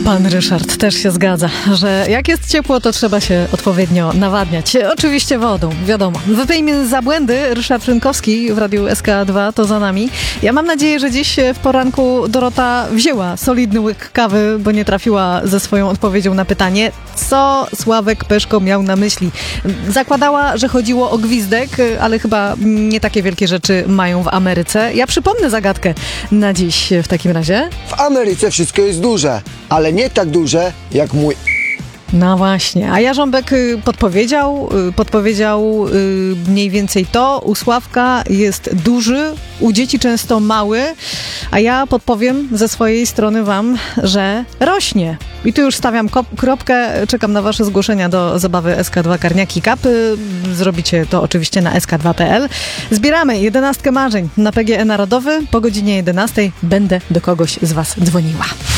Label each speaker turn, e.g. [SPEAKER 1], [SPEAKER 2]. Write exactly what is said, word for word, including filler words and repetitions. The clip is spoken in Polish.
[SPEAKER 1] Pan Ryszard też się zgadza, że jak jest ciepło, to trzeba się odpowiednio nawadniać. Oczywiście wodą, wiadomo. Wypijmy za błędy. Ryszard Rynkowski w Radiu S K dwa to za nami. Ja mam nadzieję, że dziś w poranku Dorota wzięła solidny łyk kawy, bo nie trafiła ze swoją odpowiedzią na pytanie, co Sławek Peszko miał na myśli. Zakładała, że chodziło o gwizdek, ale chyba nie takie wielkie rzeczy mają w Ameryce. Ja przypomnę zagadkę na dziś w takim razie.
[SPEAKER 2] W Ameryce wszystko jest duże, ale nie tak duże jak mój...
[SPEAKER 1] No właśnie, a Jarząbek podpowiedział, podpowiedział mniej więcej to, u Sławka jest duży, u dzieci często mały, a ja podpowiem ze swojej strony wam, że rośnie. I tu już stawiam kropkę, czekam na wasze zgłoszenia do zabawy S K dwa Karniaki Cup. Zrobicie to oczywiście na S K dwa kropka P L. Zbieramy jedenastkę marzeń na P G E Narodowy. Po godzinie jedenastej będę do kogoś z was dzwoniła.